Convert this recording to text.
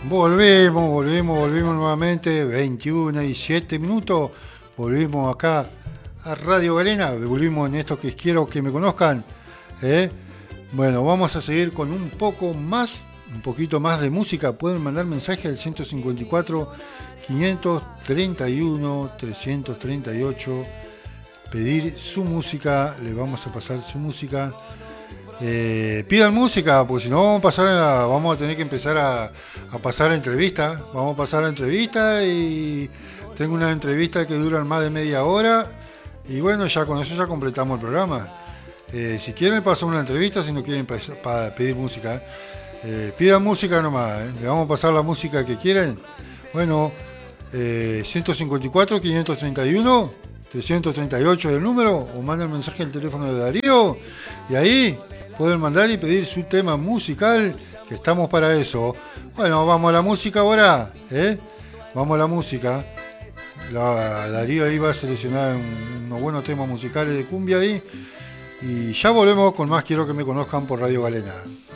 Volvimos nuevamente, 21:07. Volvimos acá a Radio Galena, volvimos en esto que quiero que me conozcan. ¿eh? Bueno, vamos a seguir con un poquito más de música. Pueden mandar mensaje al 154 531 338. Pedir su música, le vamos a pasar su música. Pidan música, porque si no vamos a tener que empezar a pasar entrevistas. Vamos a pasar a entrevistas y tengo una entrevista que duran más de media hora. Y bueno, ya con eso ya completamos el programa. Si quieren pasar una entrevista, si no quieren pedir música, pidan música nomás. Le vamos a pasar la música que quieren. Bueno, 154 531 338 es el número, o mandan mensaje al teléfono de Darío y ahí pueden mandar y pedir su tema musical, que estamos para eso. Bueno, vamos a la música ahora, Vamos a la música. Darío ahí va a seleccionar unos buenos temas musicales de cumbia ahí. Y ya volvemos con más Quiero que me conozcan por Radio Galena.